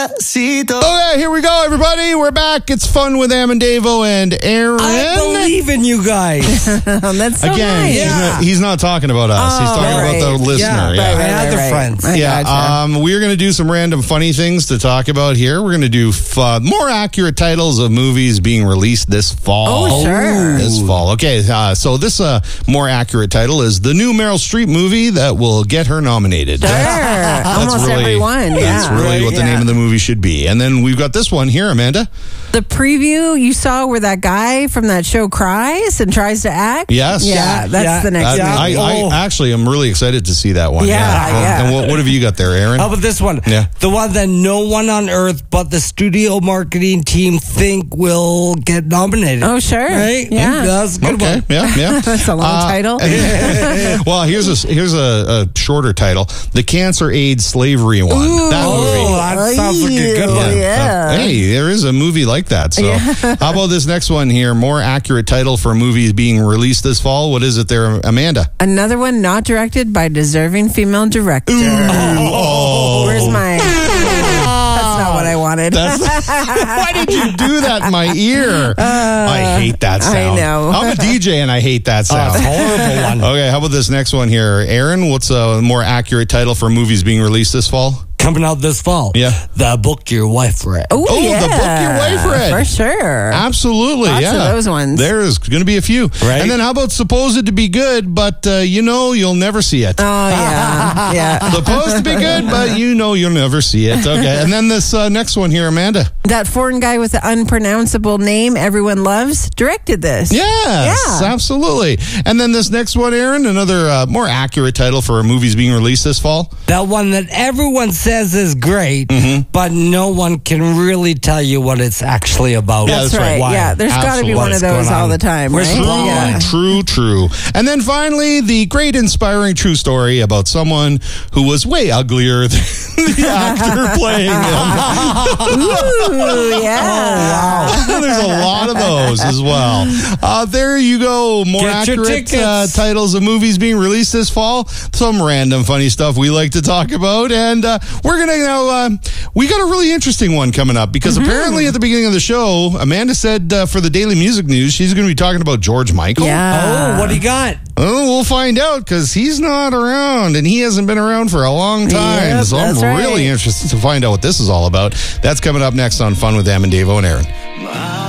Despacito. Okay, here we go, everybody. We're back. It's Fun with Am and Davo and Aaron. I believe in you guys. That's so Again, nice. he's not talking about us. He's talking about the listener. Yeah, my other friends. I gotcha. We're going to do some random funny things to talk about here. We're going to do more accurate titles of movies being released this fall. Oh, sure. This fall. Okay, so this more accurate title is the new Meryl Streep movie that will get her nominated. Sure. Almost really, everyone. That's Yeah. really what the name of the movie should be. And then we've got this one here, Amanda. The preview you saw where that guy from that show cries and tries to act? Yes. Yeah, that's the next one. I actually am really excited to see that one. Yeah. And what have you got there, Aaron? How about this one? Yeah. The one that no one on earth but the studio marketing team think will get nominated. Oh, sure. Right? Yeah. That's a good one. Yeah. That's a long title. Well, here's a shorter title: the cancer/AIDS slavery one. That movie. That sounds like a good one. Yeah. Hey, there is a movie like that. So, how about this next one here? More accurate title for movies being released this fall. What is it there, Amanda? Another one not directed by deserving female director. Oh. Where's my... That's not what I wanted. Why did you do that in my ear? I hate that sound. I know. I'm a DJ and I hate that sound. It's a horrible one. Okay, how about this next one here? Aaron, what's a more accurate title for movies being released this fall? Coming out this fall. Yeah. The Book Your Wife Read. Oh, yeah. The Book Your Wife Read. For sure. Absolutely, Lots yeah. of those ones. There's going to be a few. Right. And then how about supposed to be good, but you'll never see it. Oh, yeah. Yeah. Supposed to be good, but you'll never see it. Okay. And then this next one here, Amanda. That foreign guy with the unpronounceable name everyone loves directed this. Yes, Yeah. absolutely. And then this next one, Aaron, another more accurate title for movies being released this fall. That one that everyone says is great, but no one can really tell you what it's actually about. Yeah, That's that's right. right. Why? Yeah, there's got to be one of What's those going all on? the time, Where's right? wrong? Yeah. True. And then finally, the great inspiring true story about someone who was way uglier than the actor playing him. Ooh, yeah. There's a lot of those as well. There you go. More Get your accurate tickets. titles of movies being released this fall. Some random funny stuff we like to talk about. And we're going to now, we got a really interesting one coming up because apparently at the beginning of the show, Amanda said for the Daily Music News, she's going to be talking about George Michael. Yeah. Oh, what do you got? Oh, we'll find out because he's not around and he hasn't been around for a long time. Yep, so I'm that's right. really interested to find out what this is all about. That's coming up next on Fun with Am and Davo and Aaron.